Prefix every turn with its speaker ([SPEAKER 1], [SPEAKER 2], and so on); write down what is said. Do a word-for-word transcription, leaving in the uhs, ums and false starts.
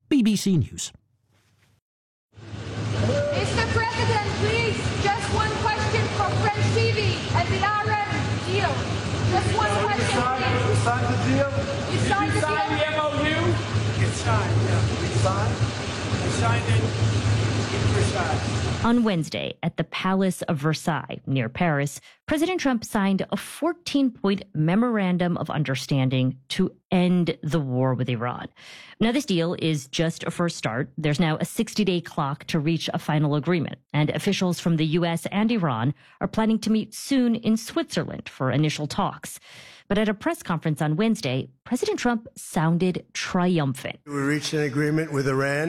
[SPEAKER 1] B B C News.
[SPEAKER 2] Mister President, please, just one question for French T V and the Iran deal. Just one
[SPEAKER 3] so
[SPEAKER 2] question,
[SPEAKER 3] you signed,
[SPEAKER 2] please.
[SPEAKER 3] You signed the deal?
[SPEAKER 2] You
[SPEAKER 3] Did
[SPEAKER 2] signed
[SPEAKER 3] you
[SPEAKER 2] the
[SPEAKER 3] sign
[SPEAKER 2] deal?
[SPEAKER 3] the M O U? It's signed, yeah. We signed? I signed it in Versailles.
[SPEAKER 4] On Wednesday, at the Palace of Versailles near Paris, President Trump signed a fourteen-point memorandum of understanding to end the war with Iran. Now, this deal is just a first start. There's now a sixty-day clock to reach a final agreement, and officials from the U S and Iran are planning to meet soon in Switzerland for initial talks. But at a press conference on Wednesday, President Trump sounded triumphant.
[SPEAKER 5] We reached an agreement with Iran.